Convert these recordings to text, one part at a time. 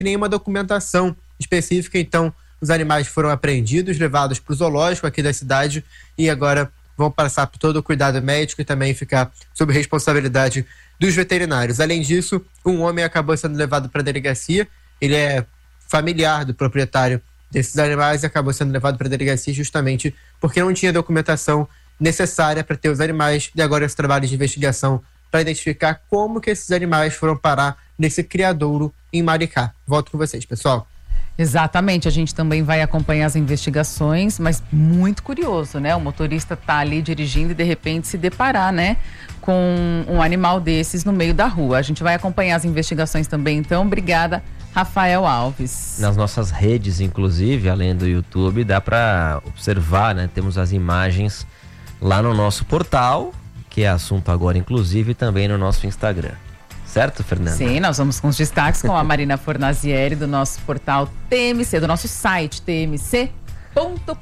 e nenhuma documentação específica. Então, os animais foram apreendidos, levados para o zoológico aqui da cidade e agora vão passar por todo o cuidado médico e também ficar sob responsabilidade dos veterinários. Além disso, um homem acabou sendo levado para a delegacia. Ele é familiar do proprietário desses animais e acabou sendo levado para a delegacia justamente porque não tinha documentação necessária para ter os animais. E agora esse trabalho de investigação para identificar como que esses animais foram parar nesse criadouro em Maricá. Volto com vocês, pessoal. Exatamente, a gente também vai acompanhar as investigações, mas muito curioso, né? O motorista tá ali dirigindo e de repente se deparar, né, com um animal desses no meio da rua. A gente vai acompanhar as investigações também, então, obrigada, Rafael Alves. Nas nossas redes, inclusive, além do YouTube, dá para observar, né? Temos as imagens lá no nosso portal, que é assunto agora, inclusive, também no nosso Instagram. Certo, Fernanda? Sim, nós vamos com os destaques com a Marina Fornazieri do nosso portal TMC, do nosso site tmc.com.br.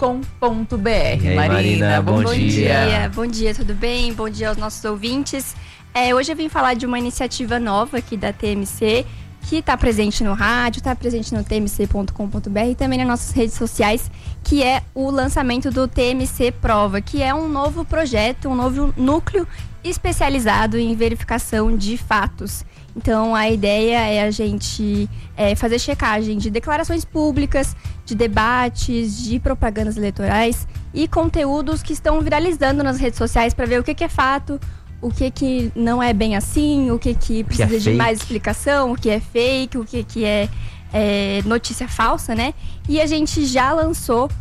Marina, bom dia. Bom dia, tudo bem? Bom dia aos nossos ouvintes. Hoje eu vim falar de uma iniciativa nova aqui da TMC, que está presente no rádio, está presente no tmc.com.br e também nas nossas redes sociais, que é o lançamento do TMC Prova, que é um novo projeto, um novo núcleo especializado em verificação de fatos. Então, a ideia é a gente fazer checagem de declarações públicas, de debates, de propagandas eleitorais e conteúdos que estão viralizando nas redes sociais para ver o que é fato, o que não é bem assim, o que precisa de mais explicação, o que é fake, o que é notícia falsa, né? E a gente já lançou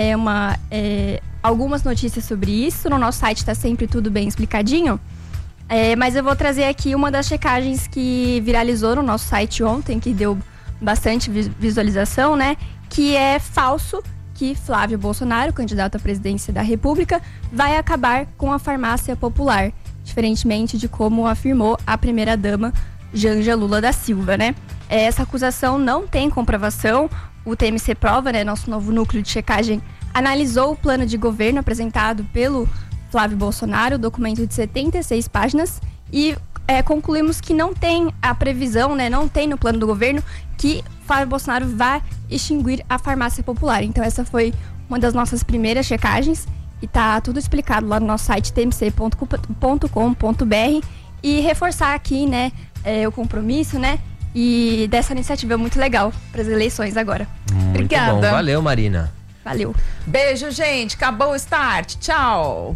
algumas notícias sobre isso. No nosso site está sempre tudo bem explicadinho. Mas eu vou trazer aqui uma das checagens que viralizou no nosso site ontem, que deu bastante visualização, né? Que é falso que Flávio Bolsonaro, candidato à presidência da República, vai acabar com a farmácia popular, diferentemente de como afirmou a primeira-dama Janja Lula da Silva, né? Essa acusação não tem comprovação. O TMC Prova, né, nosso novo núcleo de checagem, analisou o plano de governo apresentado pelo Flávio Bolsonaro, documento de 76 páginas, e concluímos que não tem a previsão, né, não tem no plano do governo que Flávio Bolsonaro vai extinguir a farmácia popular. Então essa foi uma das nossas primeiras checagens e tá tudo explicado lá no nosso site tmc.com.br. E reforçar aqui, né, o compromisso, né, e dessa iniciativa muito legal para as eleições agora. Muito Obrigada. Bom. Valeu, Marina. Valeu. Beijo, gente. Acabou o Start. Tchau.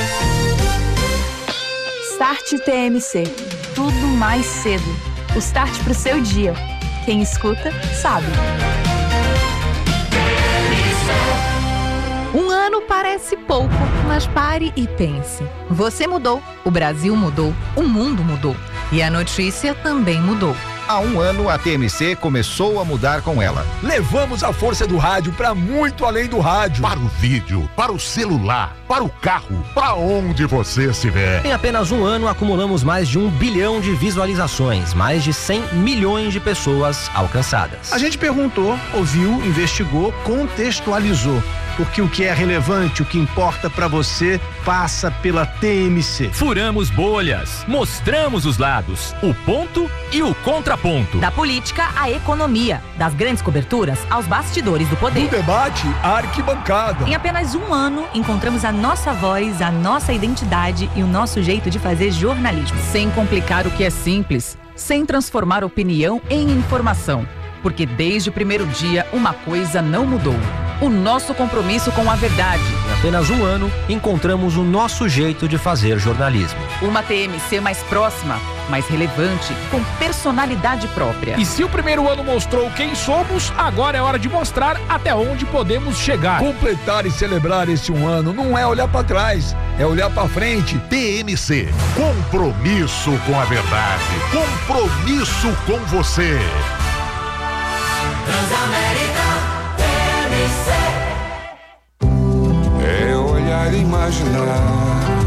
Start TMC. Tudo mais cedo. O start pro seu dia. Quem escuta, sabe. Um ano parece pouco, mas pare e pense. Você mudou, o Brasil mudou, o mundo mudou. E a notícia também mudou. Há um ano, a TMC começou a mudar com ela. Levamos a força do rádio para muito além do rádio. Para o vídeo, para o celular, para o carro, para onde você estiver. Em apenas um ano, acumulamos mais de 1 bilhão de visualizações, mais de 100 milhões de pessoas alcançadas. A gente perguntou, ouviu, investigou, contextualizou. Porque o que é relevante, o que importa para você, passa pela TMC. Furamos bolhas, mostramos os lados, o ponto e o contraponto. Da política à economia, das grandes coberturas aos bastidores do poder. Do debate à arquibancada. Em apenas um ano, encontramos a nossa voz, a nossa identidade e o nosso jeito de fazer jornalismo. Sem complicar o que é simples, sem transformar opinião em informação. Porque desde o primeiro dia, uma coisa não mudou. O nosso compromisso com a verdade. Em apenas um ano, encontramos o nosso jeito de fazer jornalismo. Uma TMC mais próxima, mais relevante, com personalidade própria. E se o primeiro ano mostrou quem somos, agora é hora de mostrar até onde podemos chegar. Completar e celebrar esse um ano não é olhar para trás, é olhar para frente. TMC, compromisso com a verdade, compromisso com você. Transamérica TMC. É olhar e imaginar